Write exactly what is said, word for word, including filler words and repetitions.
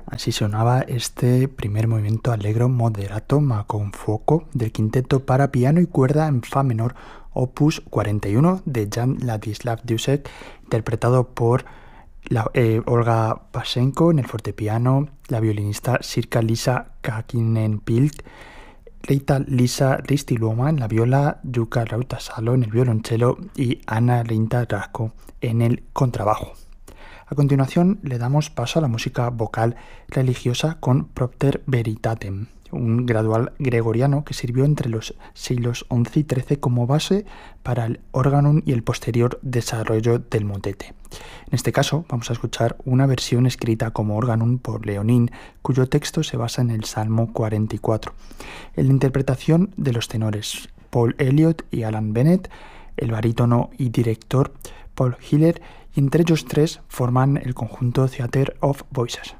Así sonaba este primer movimiento allegro moderato ma con fuoco del quinteto para piano y cuerda en fa menor opus cuarenta y uno de Jan Ladislav Dussek, interpretado por la, eh, Olga Pashenko en el fortepiano, la violinista Sirka Lisa Kakinen-Pilk, Leita Lisa Ristiluoma en la viola, Jukka Rautasalo en el violonchelo y Anna Rinta Rasko en el contrabajo. A continuación le damos paso a la música vocal religiosa con Propter Veritatem, un gradual gregoriano que sirvió entre los siglos once y trece como base para el órganum y el posterior desarrollo del motete. En este caso vamos a escuchar una versión escrita como órganum por Leonin, cuyo texto se basa en el Salmo cuarenta y cuatro. En la interpretación de los tenores Paul Elliott y Alan Bennett, el barítono y director Paul Hiller, y entre ellos tres forman el conjunto Theatre of Voices.